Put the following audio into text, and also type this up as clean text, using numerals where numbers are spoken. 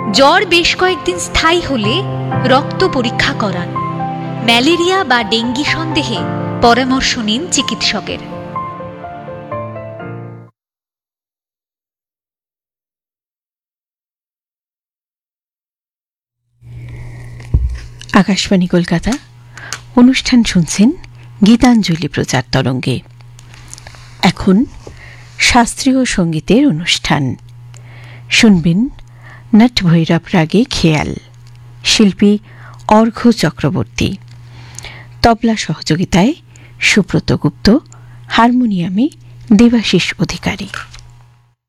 জ্বর বেশ কয়েকদিন স্থায়ী হলে রক্ত পরীক্ষা করান। ম্যালেরিয়া বা ডেঙ্গি সন্দেহে পরামর্শ নিন চিকিৎসকের। আকাশবাণী কলকাতা, অনুষ্ঠান শুনছেন গীতাঞ্জলি প্রচার তরঙ্গে। এখন শাস্ত্রীয় সঙ্গীতের অনুষ্ঠান শুনবেন। নট ভৈরব রাগে খেয়াল, শিল্পী অর্ঘ্য চক্রবর্তী, তবলা সহযোগিতায় সুব্রত গুপ্ত, হারমোনিয়ামে দেবাশিস অধিকারী।